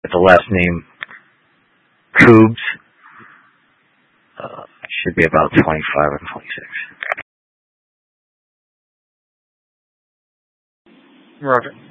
The last name Coobs. Should be about 25 or 26. Roger.